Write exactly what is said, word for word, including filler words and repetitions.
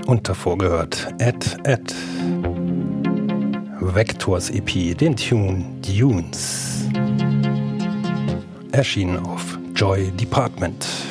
Und davor gehört Ed Ed Vectors E P, den Tune Dunes. Erschienen auf Joy Department.